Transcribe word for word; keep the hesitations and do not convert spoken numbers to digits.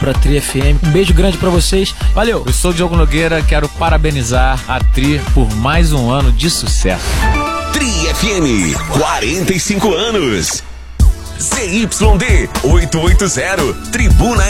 pra Tri F M. Um beijo grande pra vocês. Valeu! Eu sou o Diogo Nogueira, quero parabenizar a Tri por mais um ano de sucesso. Tri F M, quarenta e cinco anos. Z Y D oitocentos e oitenta, Tribuna